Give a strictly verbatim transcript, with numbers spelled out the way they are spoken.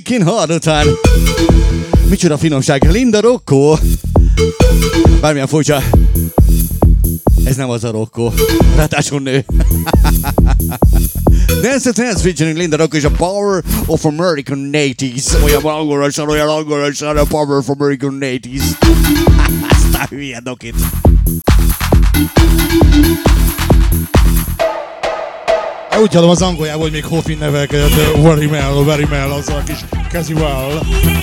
Working Hard után. Micsoda finomság, Linda Rocco. Bármilyen furcsa. Ez nem az a Rocco. Ráadásul nő. Dance to Dance featuring Linda Rocco és a Power of American Natives. Olyan angolosan, olyan angolosan, a Power of American Natives. Aztán hülye dokit. Úgy hallom az angoljából, hogy még Hoffin nevelkedett, very well, very well, azzal a kis kezivel.